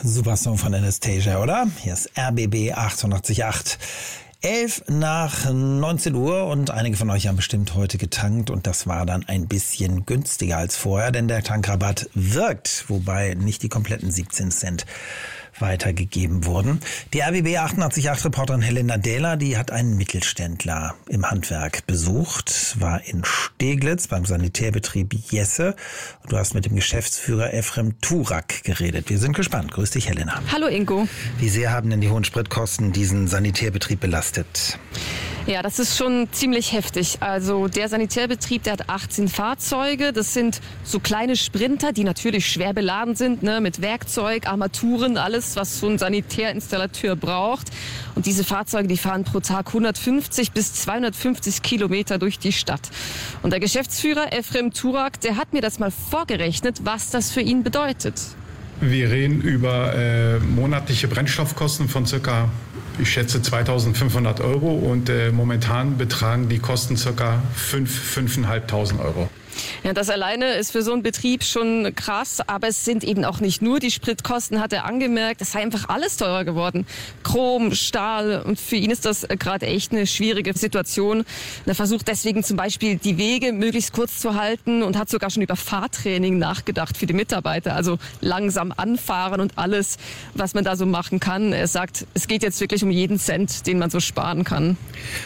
Super Song von Anastasia, oder? Hier ist RBB 888. 11 nach 19 Uhr und einige von euch haben bestimmt heute getankt und das war dann ein bisschen günstiger als vorher, denn der Tankrabatt wirkt, wobei nicht die kompletten 17 Cent weitergegeben wurden. Die RBB 888-Reporterin Helena Dehler, die hat einen Mittelständler im Handwerk besucht, war in Steglitz beim Sanitärbetrieb Jesse und du hast mit dem Geschäftsführer Efrem Turak geredet. Wir sind gespannt. Grüß dich, Helena. Hallo Ingo. Wie sehr haben denn die hohen Spritkosten diesen Sanitärbetrieb belastet? Ja, das ist schon ziemlich heftig. Also der Sanitärbetrieb, der hat 18 Fahrzeuge. Das sind so kleine Sprinter, die natürlich schwer beladen sind, ne, mit Werkzeug, Armaturen, alles, was so ein Sanitärinstallateur braucht. Und diese Fahrzeuge, die fahren pro Tag 150 bis 250 Kilometer durch die Stadt. Und der Geschäftsführer Efrem Turak, der hat mir das mal vorgerechnet, was das für ihn bedeutet. Wir reden über monatliche Brennstoffkosten von circa, ich schätze, 2.500 Euro und momentan betragen die Kosten circa 5.500 Euro. Ja, das alleine ist für so einen Betrieb schon krass, aber es sind eben auch nicht nur die Spritkosten, hat er angemerkt. Es sei einfach alles teurer geworden. Chrom, Stahl und für ihn ist das gerade echt eine schwierige Situation. Er versucht deswegen zum Beispiel die Wege möglichst kurz zu halten und hat sogar schon über Fahrtraining nachgedacht für die Mitarbeiter. Also langsam anfahren und alles, was man da so machen kann. Er sagt, es geht jetzt wirklich um jeden Cent, den man so sparen kann.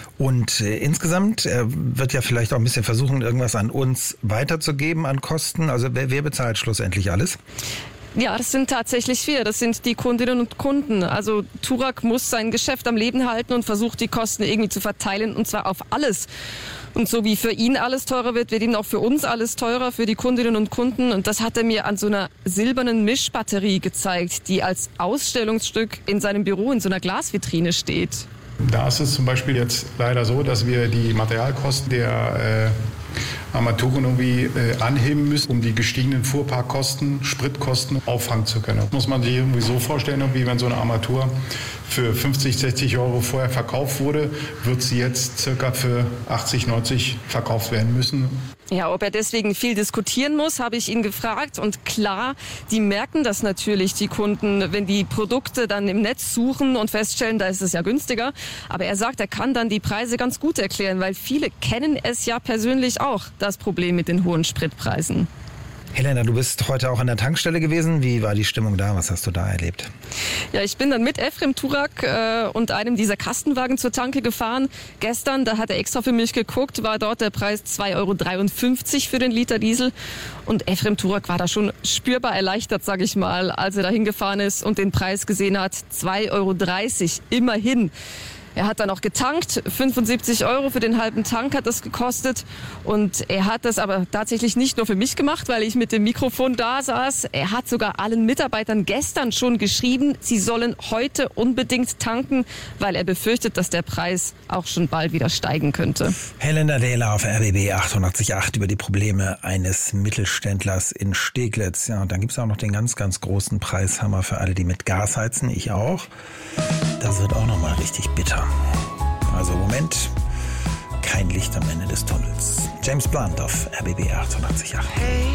Und insgesamt wird ja vielleicht auch ein bisschen versuchen, irgendwas an uns weiterzugeben an Kosten. Also wer bezahlt schlussendlich alles? Ja, das sind tatsächlich wir. Das sind die Kundinnen und Kunden. Also Turak muss sein Geschäft am Leben halten und versucht, die Kosten irgendwie zu verteilen, und zwar auf alles. Und so wie für ihn alles teurer wird ihm auch für uns alles teurer, für die Kundinnen und Kunden. Und das hat er mir an so einer silbernen Mischbatterie gezeigt, die als Ausstellungsstück in seinem Büro in so einer Glasvitrine steht. Da ist es zum Beispiel jetzt leider so, dass wir die Materialkosten der Armaturen irgendwie anheben müssen, um die gestiegenen Fuhrparkkosten, Spritkosten auffangen zu können. Das muss man sich irgendwie so vorstellen, wie wenn so eine Armatur für 50, 60 Euro vorher verkauft wurde, wird sie jetzt circa für 80, 90 verkauft werden müssen. Ja, ob er deswegen viel diskutieren muss, habe ich ihn gefragt. Und klar, die merken das natürlich, die Kunden, wenn die Produkte dann im Netz suchen und feststellen, da ist es ja günstiger. Aber er sagt, er kann dann die Preise ganz gut erklären, weil viele kennen es ja persönlich auch, das Problem mit den hohen Spritpreisen. Helena, du bist heute auch an der Tankstelle gewesen. Wie war die Stimmung da? Was hast du da erlebt? Ja, ich bin dann mit Efrem Turak und einem dieser Kastenwagen zur Tanke gefahren. Gestern, da hat er extra für mich geguckt, war dort der Preis 2,53 Euro für den Liter Diesel. Und Efrem Turak war da schon spürbar erleichtert, sage ich mal, als er da hingefahren ist und den Preis gesehen hat. 2,30 Euro, immerhin. Er hat dann auch getankt, 75 Euro für den halben Tank hat das gekostet. Und er hat das aber tatsächlich nicht nur für mich gemacht, weil ich mit dem Mikrofon da saß. Er hat sogar allen Mitarbeitern gestern schon geschrieben, sie sollen heute unbedingt tanken, weil er befürchtet, dass der Preis auch schon bald wieder steigen könnte. Helena Dehler auf RBB 888 über die Probleme eines Mittelständlers in Steglitz. Ja, und dann gibt es auch noch den ganz, ganz großen Preishammer für alle, die mit Gas heizen. Ich auch. Das wird auch nochmal richtig bitter. Also im Moment kein Licht am Ende des Tunnels. James Blunt auf RBB 888. Hey.